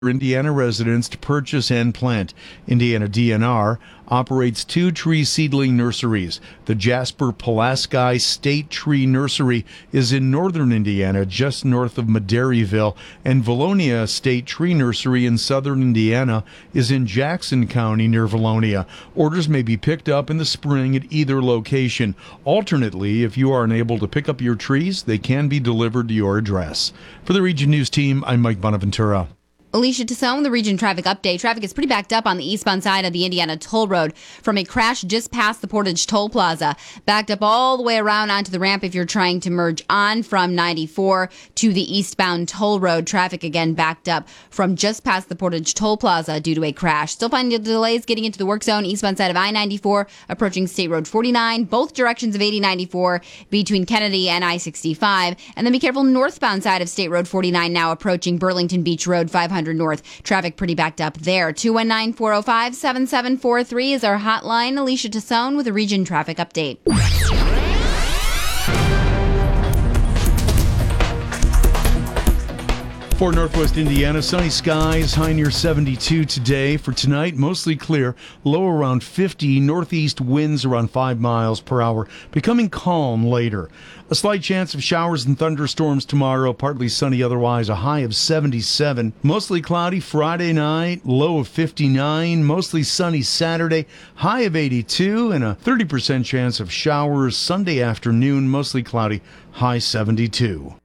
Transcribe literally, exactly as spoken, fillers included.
Indiana residents to purchase and plant. Indiana D N R operates two tree seedling nurseries. The Jasper Pulaski State Tree Nursery is in northern Indiana, just north of Madairyville, and Valonia State Tree Nursery in southern Indiana is in Jackson County near Valonia. Orders may be picked up in the spring at either location. Alternately, if you are unable to pick up your trees, they can be delivered to your address. For the Region News team, I'm Mike Bonaventura. Alicia Tassone, the Region Traffic Update. Traffic is pretty backed up on the eastbound side of the Indiana Toll Road from a crash just past the Portage Toll Plaza. Backed up all the way around onto the ramp if you're trying to merge on from ninety-four to the eastbound Toll Road. Traffic again backed up from just past the Portage Toll Plaza due to a crash. Still finding delays getting into the work zone eastbound side of I ninety-four, approaching State Road forty-nine, both directions of eighty ninety-four between Kennedy and I sixty-five. And then be careful northbound side of State Road forty-nine now approaching Burlington Beach Road five hundred North. Traffic pretty backed up there. two one nine, four oh five, seven seven four three is our hotline. Alicia Tassone with a Region Traffic Update. For Northwest Indiana, sunny skies, high near seventy-two today. For tonight, mostly clear, low around fifty, northeast winds around five miles per hour, becoming calm later. A slight chance of showers and thunderstorms tomorrow, partly sunny otherwise, a high of seventy-seven. Mostly cloudy Friday night, low of fifty-nine, mostly sunny Saturday, high of eighty-two, and a thirty percent chance of showers Sunday afternoon, mostly cloudy, high seventy-two.